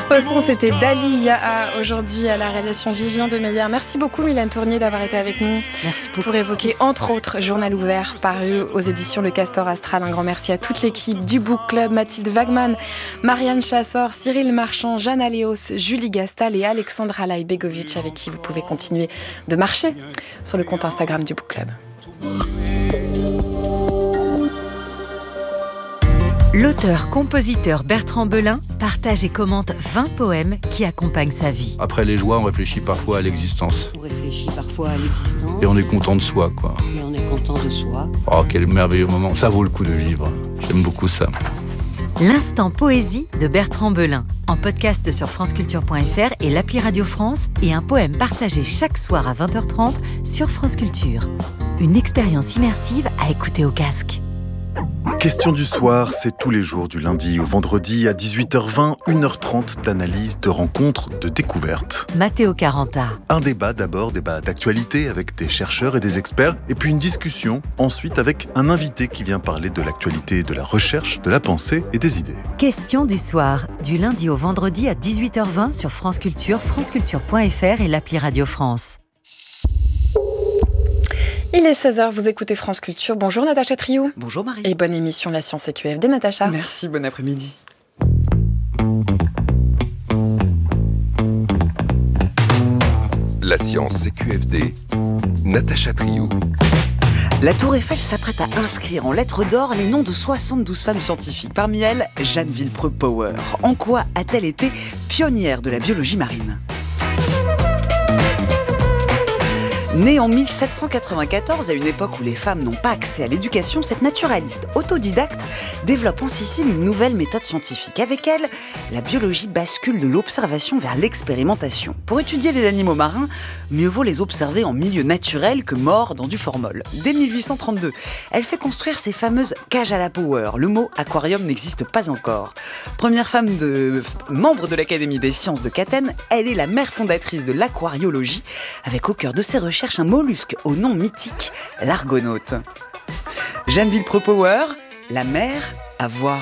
Au son, c'était Dali Yaa, aujourd'hui à la réalisation Vivien Demeyer. Merci beaucoup Mylène Tournier d'avoir été avec nous. Merci beaucoup. Pour évoquer entre autres Journal ouvert paru aux éditions Le Castor Astral. Un grand merci à toute l'équipe du Book Club, Mathilde Wagman, Marianne Chassor, Cyril Marchand, Jeanne Aléos, Julie Gastal et Alexandra Lajbegovic, avec qui vous pouvez continuer de marcher sur le compte Instagram du Book Club. L'auteur-compositeur Bertrand Belin partage et commente 20 poèmes qui accompagnent sa vie. Après les joies, on réfléchit parfois à l'existence. On réfléchit parfois à l'existence. Et on est content de soi, quoi. Et on est content de soi. Oh, quel merveilleux moment. Ça vaut le coup de vivre. J'aime beaucoup ça. L'instant poésie de Bertrand Belin, en podcast sur franceculture.fr et l'appli Radio France, et un poème partagé chaque soir à 20h30 sur France Culture. Une expérience immersive à écouter au casque. Question du soir, c'est tous les jours du lundi au vendredi à 18h20, 1h30 d'analyse, de rencontres, de découvertes. Matteo Caranta. Un débat d'abord, débat d'actualité avec des chercheurs et des experts, et puis une discussion ensuite avec un invité qui vient parler de l'actualité, de la recherche, de la pensée et des idées. Question du soir, du lundi au vendredi à 18h20 sur France Culture, franceculture.fr et l'appli Radio France. Il est 16h, vous écoutez France Culture. Bonjour Natacha Triou. Bonjour Marie. Et bonne émission La Science et QFD, Natacha. Merci, bon après-midi. La Science et QFD, Natacha Triou. La Tour Eiffel s'apprête à inscrire en lettres d'or les noms de 72 femmes scientifiques. Parmi elles, Jeanne Villepreux-Power. En quoi a-t-elle été pionnière de la biologie marine ? Née en 1794, à une époque où les femmes n'ont pas accès à l'éducation, cette naturaliste autodidacte développe en Sicile une nouvelle méthode scientifique. Avec elle, la biologie bascule de l'observation vers l'expérimentation. Pour étudier les animaux marins, mieux vaut les observer en milieu naturel que morts dans du formol. Dès 1832, elle fait construire ces fameuses cages à la Power. Le mot aquarium n'existe pas encore. Première femme membre de l'Académie des sciences de Caten, elle est la mère fondatrice de l'aquariologie, avec au cœur de ses recherches un mollusque au nom mythique, l'argonaute. Jeanne Villepreux-Power, la mer à voir.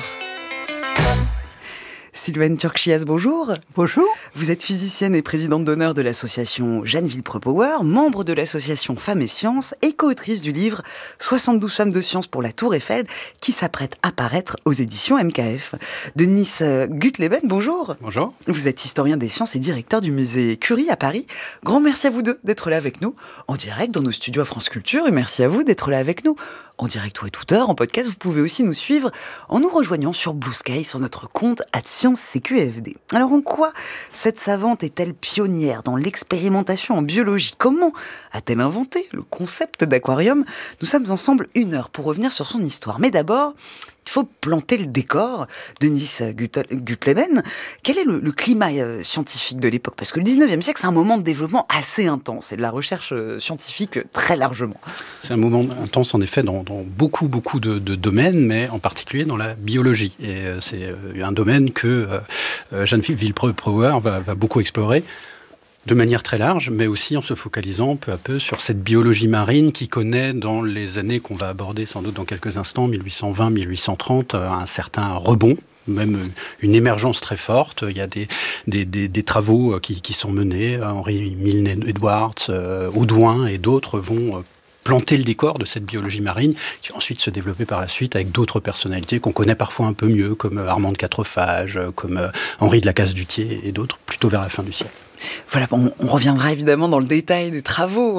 Sylvaine Turchiaz, bonjour. Bonjour. Vous êtes physicienne et présidente d'honneur de l'association Jeanne Villepreux-Power, membre de l'association Femmes et Sciences et co-autrice du livre 72 femmes de science pour la Tour Eiffel qui s'apprête à paraître aux éditions MKF. Denis Gutleben, bonjour. Bonjour. Vous êtes historien des sciences et directeur du musée Curie à Paris. Grand merci à vous deux d'être là avec nous en direct dans nos studios à France Culture et merci à vous d'être là avec nous en direct ou à toute heure, en podcast. Vous pouvez aussi nous suivre en nous rejoignant sur Blue Sky, sur notre compte @ScienceCQFD. Alors en quoi cette savante est-elle pionnière dans l'expérimentation en biologie ? Comment a-t-elle inventé le concept d'aquarium ? Nous sommes ensemble 1 heure pour revenir sur son histoire. Mais d'abord, il faut planter le décor. Denis Gutleben, quel est le climat scientifique de l'époque ? Parce que le 19e siècle, c'est un moment de développement assez intense et de la recherche scientifique très largement. C'est un moment intense en effet dans beaucoup de domaines, mais en particulier dans la biologie. Et c'est un domaine que Jeanne Villepreux-Power va beaucoup explorer. De manière très large, mais aussi en se focalisant peu à peu sur cette biologie marine qui connaît dans les années qu'on va aborder sans doute dans quelques instants, 1820-1830, un certain rebond, même une émergence très forte. Il y a des travaux qui sont menés, Henry Milne Edwards, Audouin et d'autres vont planter le décor de cette biologie marine qui va ensuite se développer par la suite avec d'autres personnalités qu'on connaît parfois un peu mieux, comme Armand de Quatrefages, comme Henri de la Casse-Dutier et d'autres, plutôt vers la fin du siècle. Voilà, on reviendra évidemment dans le détail des travaux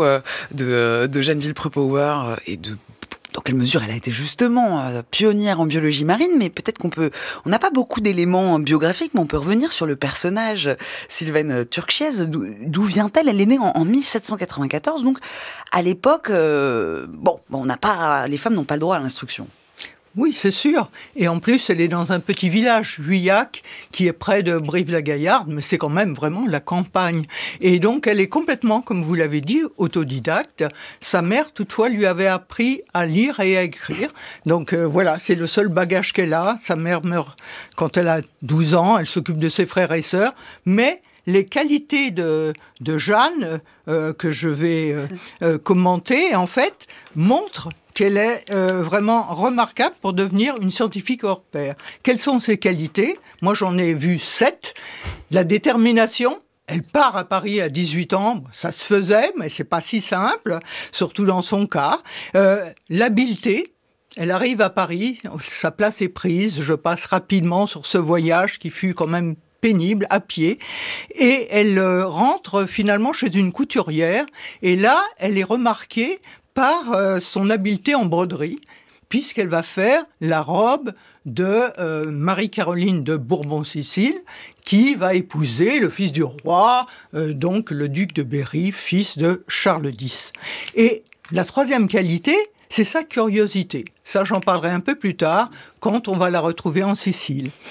de Jeanne Villepreux-Power et de dans quelle mesure elle a été justement pionnière en biologie marine, mais peut-être on n'a pas beaucoup d'éléments biographiques, mais on peut revenir sur le personnage Sylvaine Turchiaz. D'où vient-elle ? Elle est née en 1794, donc à l'époque, les femmes n'ont pas le droit à l'instruction. Oui, c'est sûr. Et en plus, elle est dans un petit village, Juillac, qui est près de Brive-la-Gaillarde, mais c'est quand même vraiment la campagne. Et donc, elle est complètement, comme vous l'avez dit, autodidacte. Sa mère, toutefois, lui avait appris à lire et à écrire. Donc voilà, c'est le seul bagage qu'elle a. Sa mère meurt quand elle a 12 ans. Elle s'occupe de ses frères et sœurs. Mais les qualités de Jeanne, que je vais commenter, en fait, montrent qu'elle est vraiment remarquable pour devenir une scientifique hors pair. Quelles sont ses qualités ? Moi, j'en ai vu 7. La détermination, elle part à Paris à 18 ans, ça se faisait, mais c'est pas si simple, surtout dans son cas. L'habileté, elle arrive à Paris, sa place est prise, je passe rapidement sur ce voyage qui fut quand même pénible, à pied, et elle rentre finalement chez une couturière, et là, elle est remarquée par son habileté en broderie, puisqu'elle va faire la robe de Marie-Caroline de Bourbon-Sicile, qui va épouser le fils du roi, donc le duc de Berry, fils de Charles X. Et la troisième qualité, c'est sa curiosité. Ça, j'en parlerai un peu plus tard, quand on va la retrouver en Sicile.